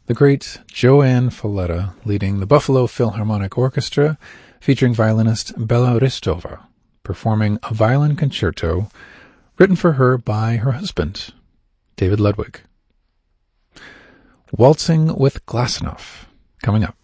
the great Joanne Falletta leading the Buffalo Philharmonic Orchestra, featuring violinist Bela Ristova, performing a violin concerto written for her by her husband, David Ludwig. Waltzing with Glassenough, coming up.